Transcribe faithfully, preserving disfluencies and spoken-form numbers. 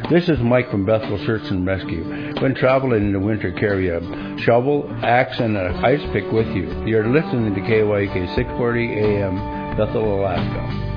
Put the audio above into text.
This is Mike from Bethel Search and Rescue. When traveling in the winter, carry a shovel, axe, and an ice pick with you. You're listening to K Y K six forty A M, Bethel, Alaska.